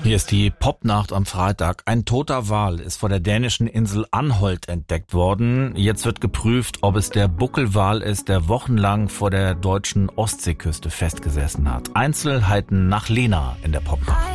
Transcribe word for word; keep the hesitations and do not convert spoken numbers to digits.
Hier ist die Popnacht am Freitag. Ein toter Wal ist vor der dänischen Insel Anholt entdeckt worden. Jetzt wird geprüft, ob es der Buckelwal ist, der wochenlang vor der deutschen Ostseeküste festgesessen hat. Einzelheiten nach Lena in der Popnacht.